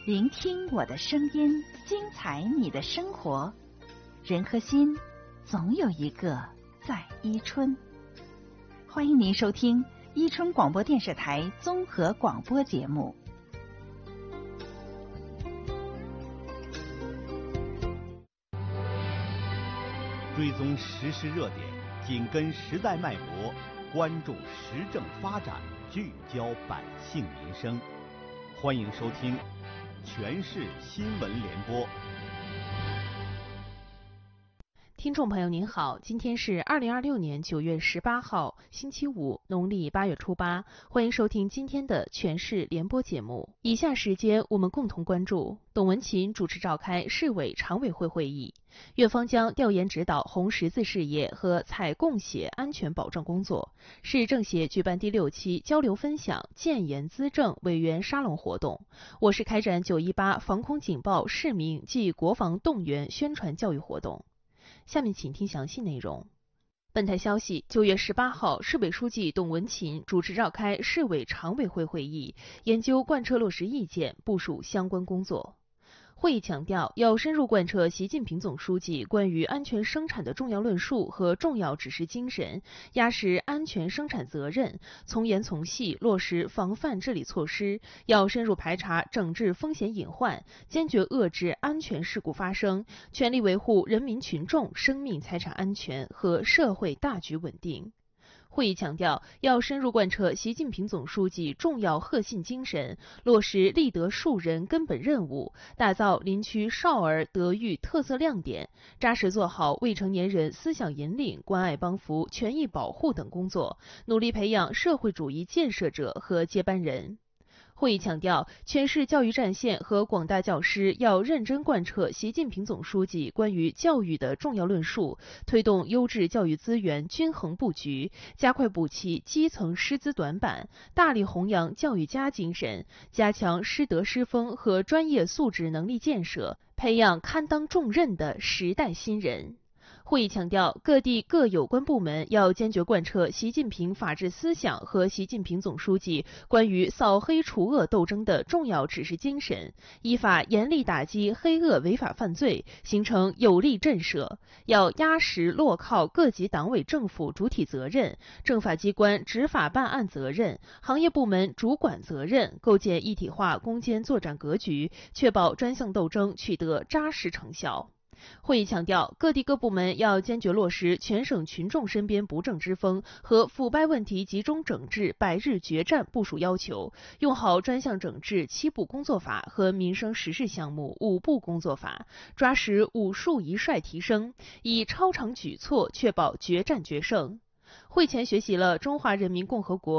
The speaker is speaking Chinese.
聆听我的声音，精彩你的生活。人和心，总有一个在伊春。欢迎您收听伊春广播电视台综合广播节目。 追踪时事热点，紧跟时代脉搏，关注时政发展，聚焦百姓民生。欢迎收听全市新闻联播。 听众朋友您好，今天是2026年9月18号，星期五，农历8月初8，欢迎收听今天的全市联播节目。以下时间我们共同关注：董文琴主持召开市委常委会会议，院方将调研指导红十字事业和采供血安全保障工作。市政协举办第6期交流分享建言资政委员沙龙活动。我市开展918防空警报市民暨国防动员宣传教育活动。下面请听详细内容。本台消息，9月18号，市委书记董文琴主持召开市委常委会会议，研究贯彻落实意见，部署相关工作。会议强调，要深入贯彻习近平总书记关于安全生产的重要论述和重要指示精神，压实安全生产责任，从严从细落实防范治理措施，要深入排查整治风险隐患，坚决遏制安全事故发生，全力维护人民群众生命财产安全和社会大局稳定。会议强调，要深入贯彻习近平总书记重要核心精神，落实立德树人根本任务，打造林区少儿德育特色亮点，扎实做好未成年人思想引领、关爱帮扶、权益保护等工作，努力培养社会主义建设者和接班人。会议强调，全市教育战线和广大教师要认真贯彻习近平总书记关于教育的重要论述，推动优质教育资源均衡布局，加快补齐基层师资短板，大力弘扬教育家精神，加强师德师风和专业素质能力建设，培养堪当重任的时代新人。会议强调，各地各有关部门要坚决贯彻习近平法治思想和习近平总书记关于扫黑除恶斗争的重要指示精神，依法严厉打击黑恶违法犯罪，形成有力震慑。要压实落靠各级党委政府主体责任、政法机关执法办案责任、行业部门主管责任，构建一体化攻坚作战格局，确保专项斗争取得扎实成效。会议强调，各地各部门要坚决落实全省群众身边不正之风和腐败问题集中整治100日决战部署要求，用好专项整治7步工作法和民生实事项目5步工作法，抓实5术1帅提升，以超常举措确保决战决胜。会前学习了中华人民共和国